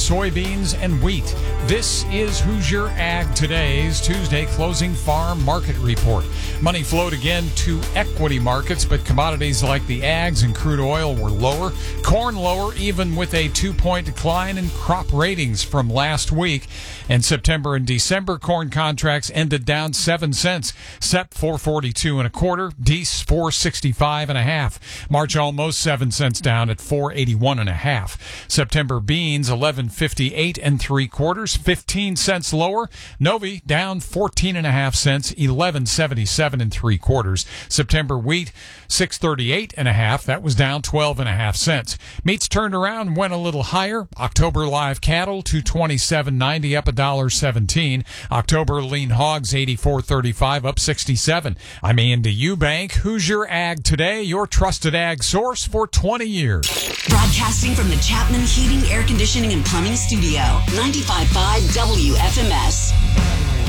soybeans, and wheat. This is Hoosier Ag Today's Tuesday closing farm market report. Money flowed again to equity markets, but commodities like the ags and crude oil were lower. Corn lower, even with a 2-point decline in crop ratings from last week. And September and December corn contracts ended down 7 cents. SEP 442 and a quarter, Dees 465 and a half. March almost 7 cents down at 481 and a half. September beans 1158 and 3/4, 15 cents lower. Novi down 14 and a half cents, 1177 and 3/4. September wheat 638 and a half. That was down 12 and a half cents. Meats turned around and went a little higher. October live cattle 227.90 up $1.17. October lean hogs 84.35 up 67. I'm Andy Eubank. Hoosier Ag Today, your trusted ag source for 20 years. Broadcasting from the Chapman Heating, Air Conditioning, and Plumbing Studio, 95.5 WFMS.